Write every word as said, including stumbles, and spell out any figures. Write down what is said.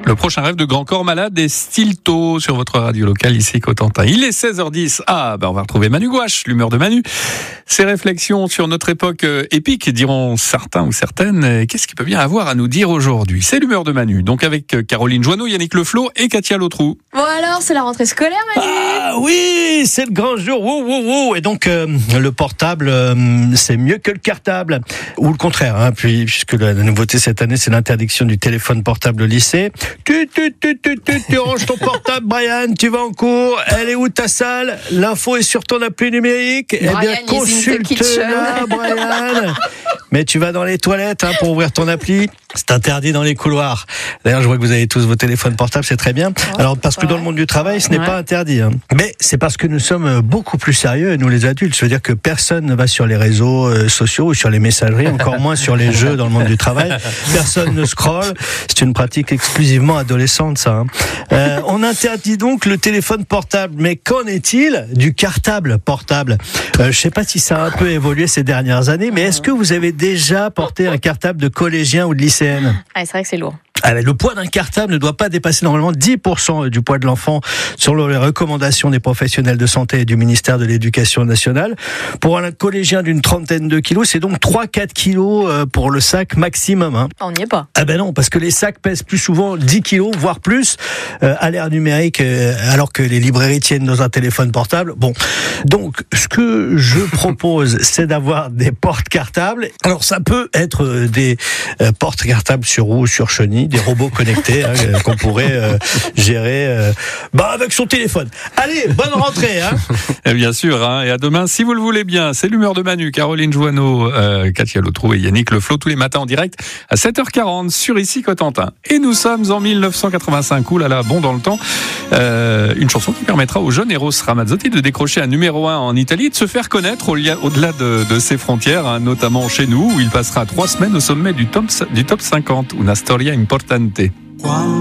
Le prochain rêve de Grand Corps Malade est Stilto sur votre radio locale ici Cotentin. Il est seize heures dix. Ah, ben on va retrouver Manu Gouache, l'humeur de Manu. Ses réflexions sur notre époque épique, diront certains ou certaines. Qu'est-ce qu'il peut bien avoir à nous dire aujourd'hui? C'est l'humeur de Manu. Donc avec Caroline Joanneau, Yannick Leflot et Katia Lautrou. Bon alors, c'est la rentrée scolaire, Manu. Ah oui, c'est le grand jour. Wouh, wouh, wouh. Et donc euh, le portable, euh, c'est mieux que le cartable, ou le contraire. Hein, puis puisque la, la nouveauté cette année, c'est l'interdiction du téléphone portable au lycée. Tu, tu, tu, tu, tu, tu ranges ton portable, Brian. Tu vas en cours. Elle est où ta salle? L'info est sur ton appli numérique. Brian, eh bien, consulte-la, Brian. Mais tu vas dans les toilettes hein, pour ouvrir ton appli. C'est interdit dans les couloirs. D'ailleurs, je vois que vous avez tous vos téléphones portables, c'est très bien. Alors, parce que dans le monde du travail, ce n'est ouais. pas interdit. Hein. Mais c'est parce que nous sommes beaucoup plus sérieux, nous les adultes. Ça veut dire que personne ne va sur les réseaux euh, sociaux ou sur les messageries, encore moins sur les jeux dans le monde du travail. Personne ne scrolle. C'est une pratique exclusivement adolescente, ça. Hein. Euh, on interdit donc le téléphone portable. Mais qu'en est-il du cartable portable? euh, Je ne sais pas si ça a un peu évolué ces dernières années, mais est-ce que vous avez déjà porté un cartable de collégien ou de lycéenne? Ah, c'est vrai que c'est lourd. Alors, le poids d'un cartable ne doit pas dépasser normalement dix pour cent du poids de l'enfant selon les recommandations des professionnels de santé et du ministère de l'Éducation nationale. Pour un collégien d'une trentaine de kilos, c'est donc trois à quatre kilos pour le sac maximum. Hein. On n'y est pas. Ah ben non, parce que les sacs pèsent plus souvent dix kilos, voire plus, euh, à l'ère numérique, euh, alors que les librairies tiennent dans un téléphone portable. Bon, donc ce que je propose, c'est d'avoir des portes-cartables. Alors ça peut être des euh, portes-cartables sur roue, sur chenille, des robots connectés hein, qu'on pourrait euh, gérer euh, bah avec son téléphone. Allez, bonne rentrée hein. Et bien sûr, hein, et à demain si vous le voulez bien. C'est l'humeur de Manu, Caroline Joanneau, euh, Katia Lautrou et Yannick Leflot tous les matins en direct à sept heures quarante sur ici Cotentin. Et nous sommes en mille neuf cent quatre-vingt-cinq, ouh là là, bon dans le temps. Euh, une chanson qui permettra au jeune Eros Ramazzotti de décrocher un numéro un en Italie et de se faire connaître au, au-delà de, de ses frontières, hein, notamment chez nous où il passera trois semaines au sommet du top, du top cinquante. Una storia importante.